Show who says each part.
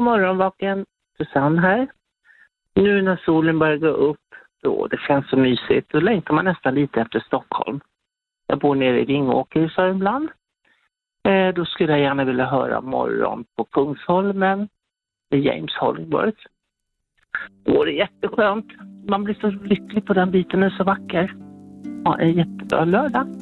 Speaker 1: God morgon, Vaken. Susanne här. Nu när solen börjar gå upp, då det känns så mysigt. Då längtar man nästan lite efter Stockholm. Jag bor nere i Vingåker i Sörmland. Då skulle jag gärna vilja höra morgon på Kungsholmen med James Hollingworth. Då är det jätteskönt. Man blir så lycklig på den biten, är så vacker. Ja, en jättebra lördag.